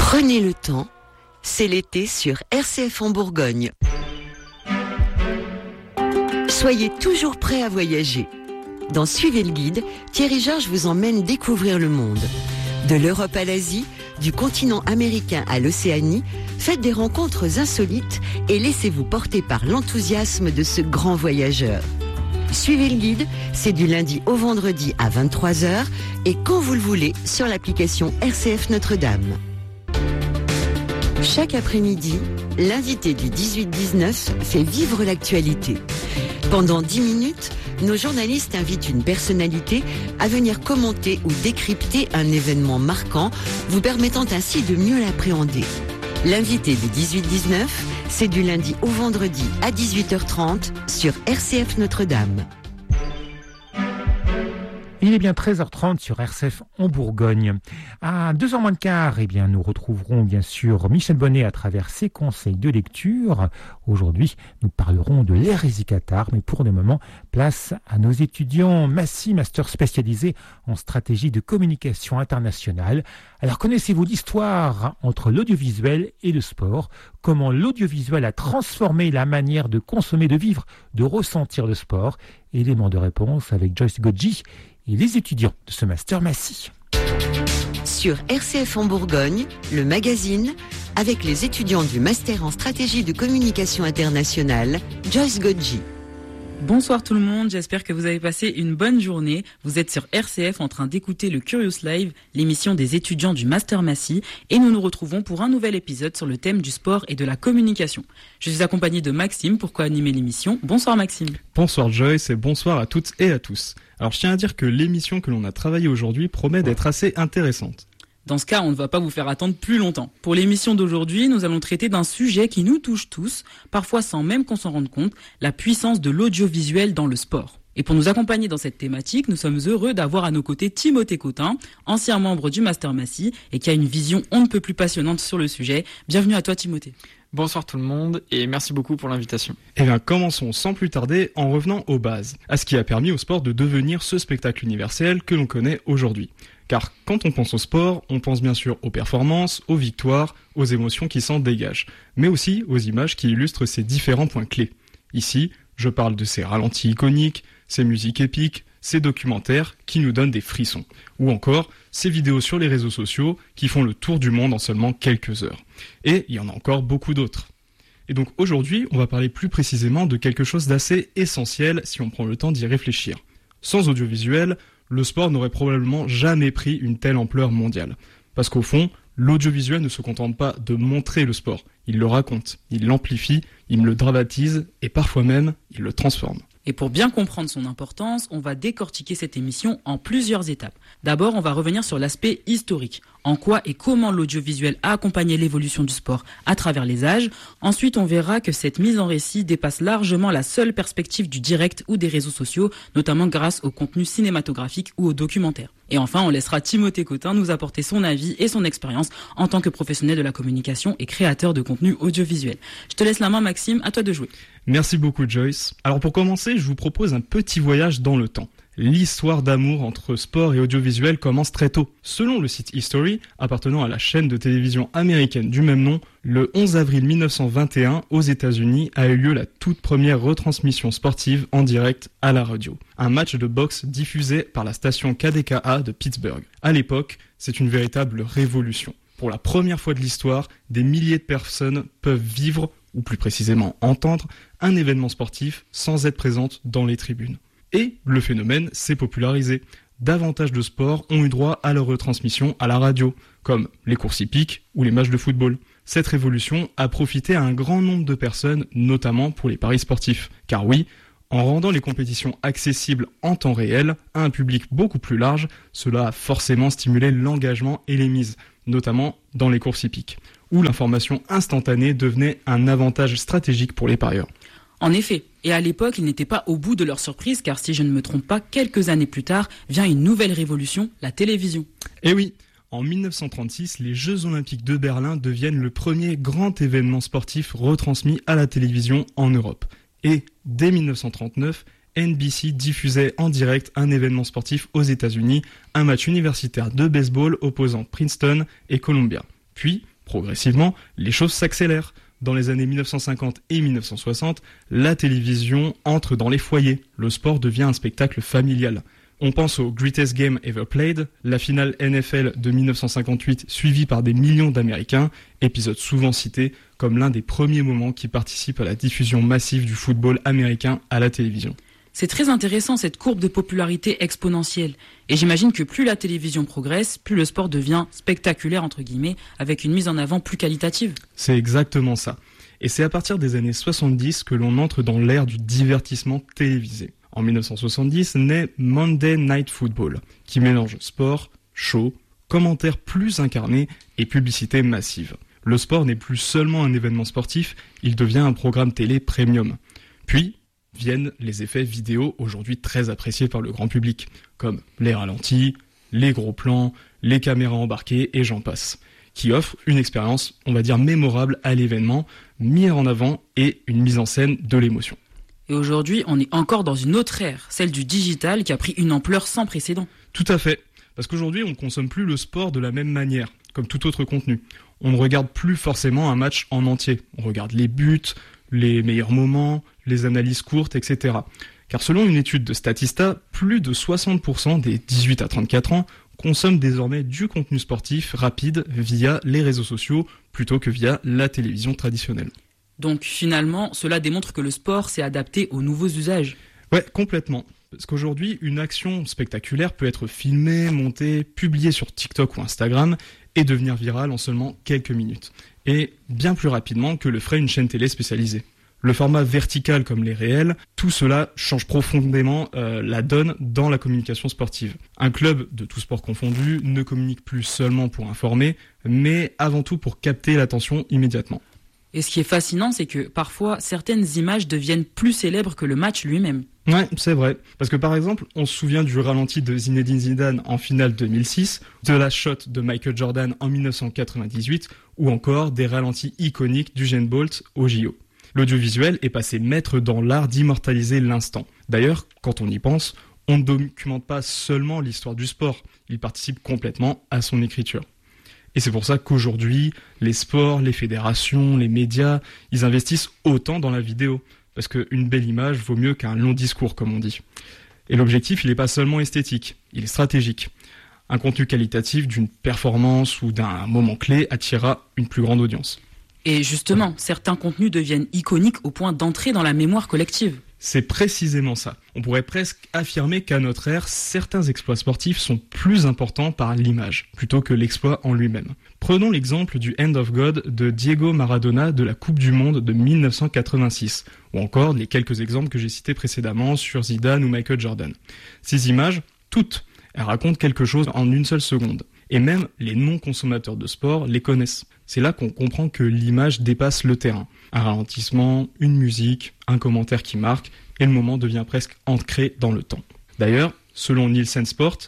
Prenez le temps, c'est l'été sur RCF en Bourgogne. Soyez toujours prêts à voyager. Dans Suivez le guide, Thierry Georges vous emmène découvrir le monde. De l'Europe à l'Asie, du continent américain à l'Océanie, faites des rencontres insolites et laissez-vous porter par l'enthousiasme de ce grand voyageur. Suivez le guide, c'est du lundi au vendredi à 23h et quand vous le voulez sur l'application RCF Notre-Dame. Chaque après-midi, l'invité du 18-19 fait vivre l'actualité. Pendant 10 minutes, nos journalistes invitent une personnalité à venir commenter ou décrypter un événement marquant, vous permettant ainsi de mieux l'appréhender. L'invité du 18-19, c'est du lundi au vendredi à 18h30 sur RCF Notre-Dame. Il est bien 13h30 sur RCF en Bourgogne. À 2h moins le quart, nous retrouverons bien sûr Michel Bonnet à travers ses conseils de lecture. Aujourd'hui, nous parlerons de l'hérésie cathare, mais pour le moment, place à nos étudiants Massy, master spécialisé en stratégie de communication internationale. Alors connaissez-vous l'histoire entre l'audiovisuel et le sport? Comment l'audiovisuel a transformé la manière de consommer, de vivre, de ressentir le sport? Élément de réponse avec Joyce Godji et les étudiants de ce master Massy. Sur RCF en Bourgogne, le magazine, avec les étudiants du master en stratégie de communication internationale, Joyce Godji. Bonsoir tout le monde, j'espère que vous avez passé une bonne journée. Vous êtes sur RCF en train d'écouter le Curious Live, l'émission des étudiants du Master Massy, et nous nous retrouvons pour un nouvel épisode sur le thème du sport et de la communication. Je suis accompagné de Maxime pour co-animer l'émission. Bonsoir Maxime. Bonsoir Joyce et bonsoir à toutes et à tous. Alors je tiens à dire que l'émission que l'on a travaillée aujourd'hui promet d'être assez intéressante. Dans ce cas, on ne va pas vous faire attendre plus longtemps. Pour l'émission d'aujourd'hui, nous allons traiter d'un sujet qui nous touche tous, parfois sans même qu'on s'en rende compte, la puissance de l'audiovisuel dans le sport. Et pour nous accompagner dans cette thématique, nous sommes heureux d'avoir à nos côtés Timothée Cotin, ancien membre du Master Massy et qui a une vision on ne peut plus passionnante sur le sujet. Bienvenue à toi Timothée. Bonsoir tout le monde et merci beaucoup pour l'invitation. Commençons sans plus tarder en revenant aux bases, à ce qui a permis au sport de devenir ce spectacle universel que l'on connaît aujourd'hui. Car quand on pense au sport, on pense bien sûr aux performances, aux victoires, aux émotions qui s'en dégagent, mais aussi aux images qui illustrent ces différents points clés. Ici, je parle de ces ralentis iconiques, ces musiques épiques, ces documentaires qui nous donnent des frissons, ou encore ces vidéos sur les réseaux sociaux qui font le tour du monde en seulement quelques heures. Et il y en a encore beaucoup d'autres. Et donc aujourd'hui, on va parler plus précisément de quelque chose d'assez essentiel si on prend le temps d'y réfléchir. Sans audiovisuel, le sport n'aurait probablement jamais pris une telle ampleur mondiale. Parce qu'au fond, l'audiovisuel ne se contente pas de montrer le sport. Il le raconte, il l'amplifie, il le dramatise et parfois même, il le transforme. Et pour bien comprendre son importance, on va décortiquer cette émission en plusieurs étapes. D'abord, on va revenir sur l'aspect historique. En quoi et comment l'audiovisuel a accompagné l'évolution du sport à travers les âges. Ensuite, on verra que cette mise en récit dépasse largement la seule perspective du direct ou des réseaux sociaux, notamment grâce au contenu cinématographique ou aux documentaires. Et enfin, on laissera Timothée Cotin nous apporter son avis et son expérience en tant que professionnel de la communication et créateur de contenu audiovisuel. Je te laisse la main Maxime, à toi de jouer. Merci beaucoup Joyce. Alors pour commencer, je vous propose un petit voyage dans le temps. L'histoire d'amour entre sport et audiovisuel commence très tôt. Selon le site History, appartenant à la chaîne de télévision américaine du même nom, le 11 avril 1921, aux États-Unis, a eu lieu la toute première retransmission sportive en direct à la radio. Un match de boxe diffusé par la station KDKA de Pittsburgh. À l'époque, c'est une véritable révolution. Pour la première fois de l'histoire, des milliers de personnes peuvent vivre, ou plus précisément entendre, un événement sportif sans être présentes dans les tribunes. Et le phénomène s'est popularisé. Davantage de sports ont eu droit à leur retransmission à la radio, comme les courses hippiques ou les matchs de football. Cette révolution a profité à un grand nombre de personnes, notamment pour les paris sportifs. Car oui, en rendant les compétitions accessibles en temps réel à un public beaucoup plus large, cela a forcément stimulé l'engagement et les mises, notamment dans les courses hippiques, où l'information instantanée devenait un avantage stratégique pour les parieurs. En effet, et à l'époque, ils n'étaient pas au bout de leur surprise, car si je ne me trompe pas, quelques années plus tard, vient une nouvelle révolution, la télévision. Eh oui, en 1936, les Jeux Olympiques de Berlin deviennent le premier grand événement sportif retransmis à la télévision en Europe. Et dès 1939, NBC diffusait en direct un événement sportif aux États-Unis, un match universitaire de baseball opposant Princeton et Columbia. Puis, Progressivement, les choses s'accélèrent. Dans les années 1950 et 1960, la télévision entre dans les foyers. Le sport devient un spectacle familial. On pense au Greatest Game Ever Played, la finale NFL de 1958 suivie par des millions d'Américains, épisode souvent cité comme l'un des premiers moments qui participent à la diffusion massive du football américain à la télévision. C'est très intéressant cette courbe de popularité exponentielle. Et j'imagine que plus la télévision progresse, plus le sport devient spectaculaire, entre guillemets, avec une mise en avant plus qualitative. C'est exactement ça. Et c'est à partir des années 70 que l'on entre dans l'ère du divertissement télévisé. En 1970 naît Monday Night Football, qui mélange sport, show, commentaires plus incarnés et publicité massive. Le sport n'est plus seulement un événement sportif, il devient un programme télé premium. Puis viennent les effets vidéo aujourd'hui très appréciés par le grand public, comme les ralentis, les gros plans, les caméras embarquées et j'en passe, qui offrent une expérience, on va dire, mémorable à l'événement, mis en avant et une mise en scène de l'émotion. Et aujourd'hui, on est encore dans une autre ère, celle du digital qui a pris une ampleur sans précédent. Tout à fait, parce qu'aujourd'hui on ne consomme plus le sport de la même manière, comme tout autre contenu. On ne regarde plus forcément un match en entier, on regarde les buts, les meilleurs moments, les analyses courtes, etc. Car selon une étude de Statista, plus de 60% des 18 à 34 ans consomment désormais du contenu sportif rapide via les réseaux sociaux plutôt que via la télévision traditionnelle. Donc finalement, cela démontre que le sport s'est adapté aux nouveaux usages. Ouais, complètement. Parce qu'aujourd'hui, une action spectaculaire peut être filmée, montée, publiée sur TikTok ou Instagram et devenir virale en seulement quelques minutes. Et bien plus rapidement que le ferait une chaîne télé spécialisée. Le format vertical comme les réels, tout cela change profondément la donne dans la communication sportive. Un club, de tout sport confondu, ne communique plus seulement pour informer, mais avant tout pour capter l'attention immédiatement. Et ce qui est fascinant, c'est que parfois, certaines images deviennent plus célèbres que le match lui-même. Ouais, c'est vrai. Parce que par exemple, on se souvient du ralenti de Zinedine Zidane en finale 2006, de la shot de Michael Jordan en 1998, ou encore des ralentis iconiques d'Usain Bolt au JO. L'audiovisuel est passé maître dans l'art d'immortaliser l'instant. D'ailleurs, quand on y pense, on ne documente pas seulement l'histoire du sport, il participe complètement à son écriture. Et c'est pour ça qu'aujourd'hui, les sports, les fédérations, les médias, ils investissent autant dans la vidéo. Parce qu'une belle image vaut mieux qu'un long discours, comme on dit. Et l'objectif, il n'est pas seulement esthétique, il est stratégique. Un contenu qualitatif d'une performance ou d'un moment clé attirera une plus grande audience. Et justement, certains contenus deviennent iconiques au point d'entrer dans la mémoire collective. C'est précisément ça. On pourrait presque affirmer qu'à notre ère, certains exploits sportifs sont plus importants par l'image, plutôt que l'exploit en lui-même. Prenons l'exemple du Hand of God de Diego Maradona de la Coupe du Monde de 1986, ou encore les quelques exemples que j'ai cités précédemment sur Zidane ou Michael Jordan. Ces images, toutes, elles racontent quelque chose en une seule seconde. Et même les non-consommateurs de sport les connaissent. C'est là qu'on comprend que l'image dépasse le terrain. Un ralentissement, une musique, un commentaire qui marque, et le moment devient presque ancré dans le temps. D'ailleurs, selon Nielsen Sport,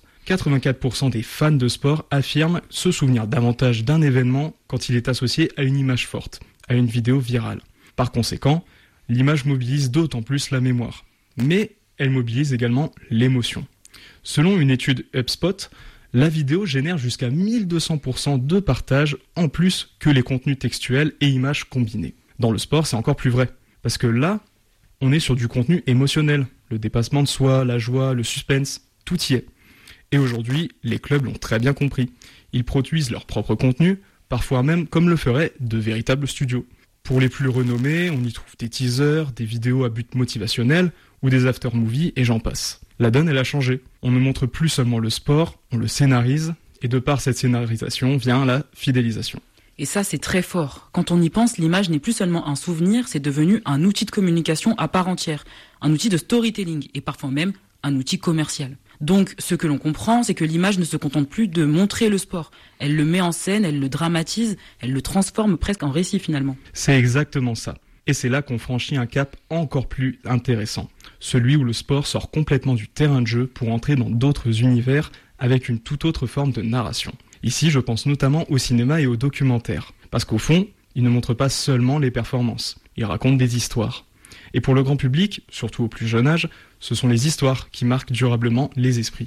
84% des fans de sport affirment se souvenir davantage d'un événement quand il est associé à une image forte, à une vidéo virale. Par conséquent, l'image mobilise d'autant plus la mémoire. Mais elle mobilise également l'émotion. Selon une étude HubSpot, la vidéo génère jusqu'à 1200% de partage en plus que les contenus textuels et images combinés. Dans le sport, c'est encore plus vrai. Parce que là, on est sur du contenu émotionnel. Le dépassement de soi, la joie, le suspense, tout y est. Et aujourd'hui, les clubs l'ont très bien compris. Ils produisent leur propre contenu, parfois même comme le feraient de véritables studios. Pour les plus renommés, on y trouve des teasers, des vidéos à but motivationnel ou des after-movies et j'en passe. La donne, elle a changé. On ne montre plus seulement le sport, on le scénarise, et de par cette scénarisation vient la fidélisation. Et ça, c'est très fort. Quand on y pense, l'image n'est plus seulement un souvenir, c'est devenu un outil de communication à part entière, un outil de storytelling, et parfois même un outil commercial. Donc, ce que l'on comprend, c'est que l'image ne se contente plus de montrer le sport. Elle le met en scène, elle le dramatise, elle le transforme presque en récit finalement. C'est exactement ça. Et c'est là qu'on franchit un cap encore plus intéressant. Celui où le sport sort complètement du terrain de jeu pour entrer dans d'autres univers avec une toute autre forme de narration. Ici, je pense notamment au cinéma et au documentaire. Parce qu'au fond, il ne montre pas seulement les performances, il raconte des histoires. Et pour le grand public, surtout au plus jeune âge, ce sont les histoires qui marquent durablement les esprits.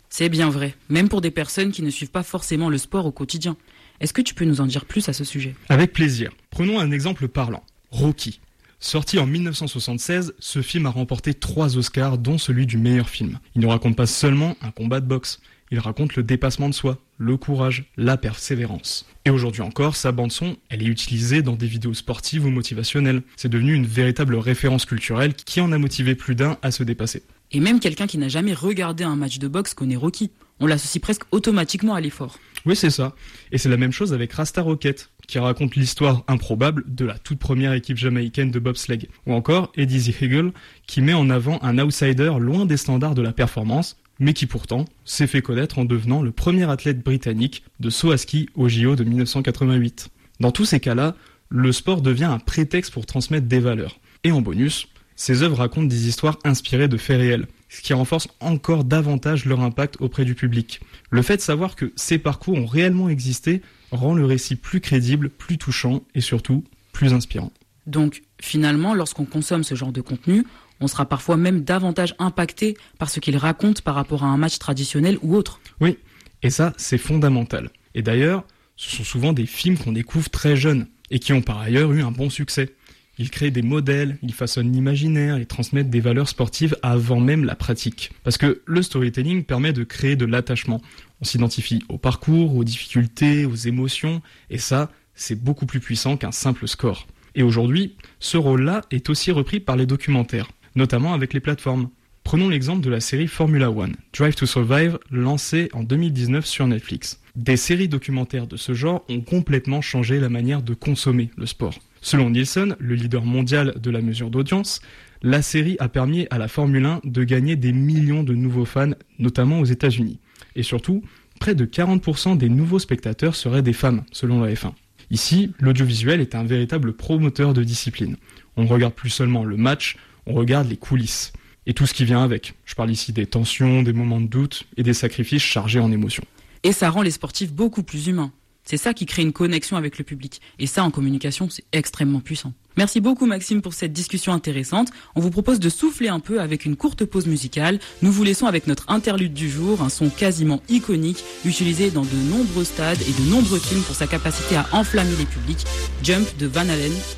C'est bien vrai, même pour des personnes qui ne suivent pas forcément le sport au quotidien. Est-ce que tu peux nous en dire plus à ce sujet ? Avec plaisir. Prenons un exemple parlant. Rocky. Sorti en 1976, ce film a remporté 3 Oscars, dont celui du meilleur film. Il ne raconte pas seulement un combat de boxe, il raconte le dépassement de soi, le courage, la persévérance. Et aujourd'hui encore, sa bande-son, elle est utilisée dans des vidéos sportives ou motivationnelles. C'est devenu une véritable référence culturelle qui en a motivé plus d'un à se dépasser. Et même quelqu'un qui n'a jamais regardé un match de boxe connaît Rocky. On l'associe presque automatiquement à l'effort. Oui, c'est ça. Et c'est la même chose avec Rasta Rocket, qui raconte l'histoire improbable de la toute première équipe jamaïcaine de bobsleigh. Ou encore Eddie the Eagle, qui met en avant un outsider loin des standards de la performance, mais qui pourtant s'est fait connaître en devenant le premier athlète britannique de saut à ski au JO de 1988. Dans tous ces cas-là, le sport devient un prétexte pour transmettre des valeurs. Et en bonus, ces œuvres racontent des histoires inspirées de faits réels, ce qui renforce encore davantage leur impact auprès du public. Le fait de savoir que ces parcours ont réellement existé rend le récit plus crédible, plus touchant et surtout plus inspirant. Donc, finalement, lorsqu'on consomme ce genre de contenu, on sera parfois même davantage impacté par ce qu'il raconte par rapport à un match traditionnel ou autre. Oui, et ça, c'est fondamental. Et d'ailleurs, ce sont souvent des films qu'on découvre très jeunes et qui ont par ailleurs eu un bon succès. Ils créent des modèles, ils façonnent l'imaginaire et transmettent des valeurs sportives avant même la pratique. Parce que le storytelling permet de créer de l'attachement. On s'identifie au parcours, aux difficultés, aux émotions, et ça, c'est beaucoup plus puissant qu'un simple score. Et aujourd'hui, ce rôle-là est aussi repris par les documentaires, notamment avec les plateformes. Prenons l'exemple de la série Formula One, Drive to Survive, lancée en 2019 sur Netflix. Des séries documentaires de ce genre ont complètement changé la manière de consommer le sport. Selon Nielsen, le leader mondial de la mesure d'audience, la série a permis à la Formule 1 de gagner des millions de nouveaux fans, notamment aux États-Unis. Et surtout, près de 40% des nouveaux spectateurs seraient des femmes, selon la F1. Ici, l'audiovisuel est un véritable promoteur de discipline. On ne regarde plus seulement le match, on regarde les coulisses. Et tout ce qui vient avec. Je parle ici des tensions, des moments de doute et des sacrifices chargés en émotions. Et ça rend les sportifs beaucoup plus humains. C'est ça qui crée une connexion avec le public. Et ça, en communication, c'est extrêmement puissant. Merci beaucoup Maxime pour cette discussion intéressante. On vous propose de souffler un peu avec une courte pause musicale. Nous vous laissons avec notre interlude du jour, un son quasiment iconique, utilisé dans de nombreux stades et de nombreux films pour sa capacité à enflammer les publics. Jump de Van Halen.